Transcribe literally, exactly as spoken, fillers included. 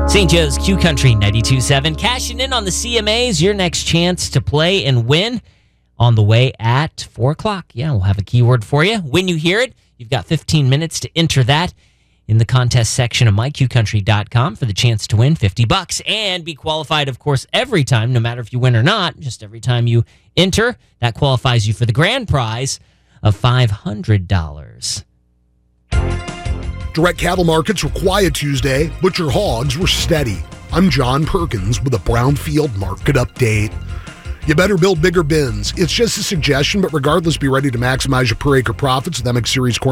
Saint Joe's Q Country ninety-two point seven. Cashing in on the C M As. Your next chance to play and win on the way at four o'clock. Yeah, we'll have a keyword for you. When you hear it, you've got fifteen minutes to enter that in the contest section of my q country dot com for the chance to win fifty bucks and be qualified, of course, every time, no matter if you win or not. Just every time you enter, that qualifies you for the grand prize of five hundred dollars. Direct cattle markets were quiet Tuesday. Butcher hogs were steady. I'm John Perkins with a Brownfield market update. You better build bigger bins. It's just a suggestion, but regardless, be ready to maximize your per acre profits with M X Series corn.